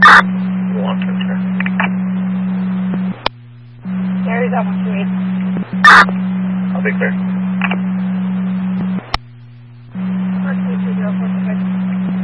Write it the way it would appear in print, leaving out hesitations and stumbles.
1, sir. Gary's up 128. I'll be clear.